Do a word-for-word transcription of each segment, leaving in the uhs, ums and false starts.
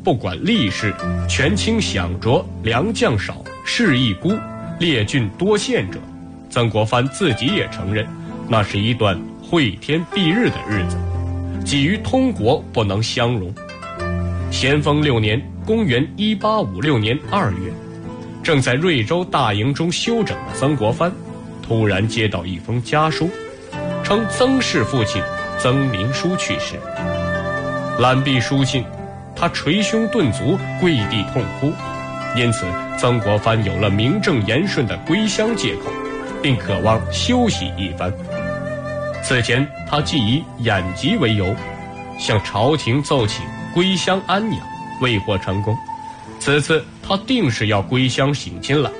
不管吏事，权倾饷浊，良将少，士亦孤，列郡多县者，曾国藩自己也承认，那是一段会天蔽日的日子，几于通国不能相容。咸丰六年，公元一八五六年二月，正在瑞州大营中休整的曾国藩，突然接到一封家书，称曾氏父亲曾明书去世。览毕书信，他捶胸顿足，跪地痛哭。因此，曾国藩有了名正言顺的归乡借口，并渴望休息一番。此前，他既以眼疾为由，向朝廷奏请归乡安养，未获成功。此次他定是要归乡省亲了。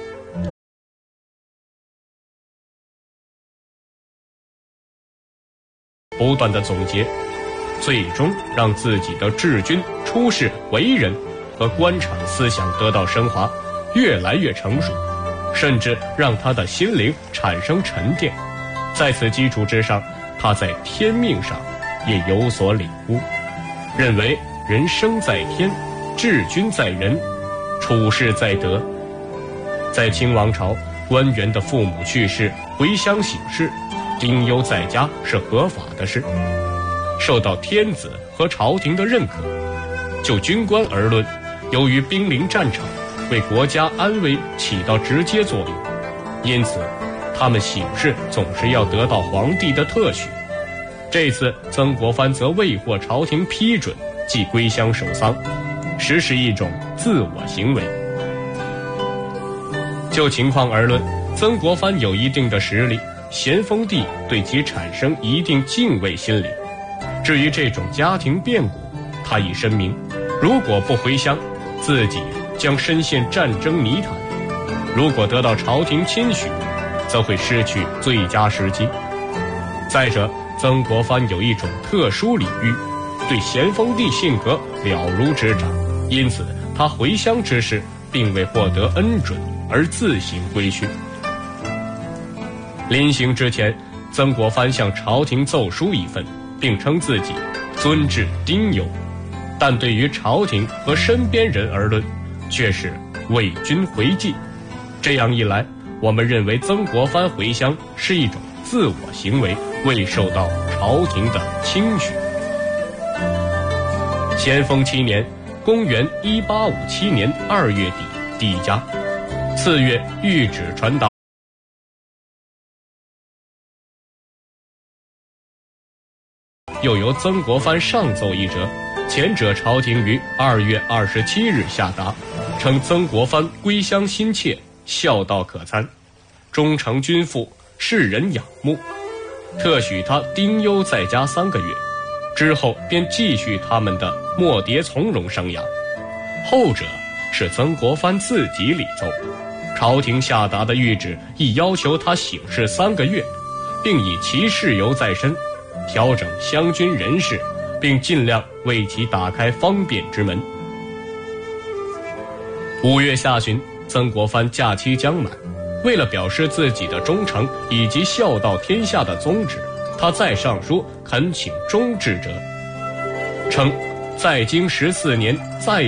不断的总结，最终让自己的治军、出仕、为人和官场思想得到升华，越来越成熟，甚至让他的心灵产生沉淀。在此基础之上，他在天命上也有所领悟，认为人生在天，治军在人，处事在德。在清王朝，官员的父母去世，回乡省事，丁忧在家是合法的事，受到天子和朝廷的认可。就军官而论，由于兵临战场，为国家安危起到直接作用，因此他们省事总是要得到皇帝的特许。这次曾国藩则未获朝廷批准，即归乡守丧，实是一种自我行为。就情况而论，曾国藩有一定的实力，咸丰帝对其产生一定敬畏心理。至于这种家庭变故，他已深明，如果不回乡，自己将深陷战争泥潭；如果得到朝廷钦许，则会失去最佳时机。再者，曾国藩有一种特殊礼遇，对咸丰帝性格了如指掌，因此他回乡之事并未获得恩准，而自行归去。临行之前，曾国藩向朝廷奏书一份，并称自己尊至丁忧，但对于朝廷和身边人而论，却是为君回计。这样一来，我们认为曾国藩回乡是一种自我行为，未受到朝廷的钦许。咸丰七年，公元一八五七年二月底抵家，次月谕旨传达，又由曾国藩上奏一折。前者朝廷于二月二十七日下达，称曾国藩归乡心切，孝道可参，忠诚君父，世人仰慕，特许他丁忧在家三个月，之后便继续他们的耄耋从容生涯。后者是曾国藩自己礼奏，朝廷下达的谕旨亦要求他省事三个月，并以其事由在身，调整湘军人事，并尽量为其打开方便之门。五月下旬，曾国藩假期将满，为了表示自己的忠诚以及孝道天下的宗旨，他再上书恳请忠志者，称在京十四年再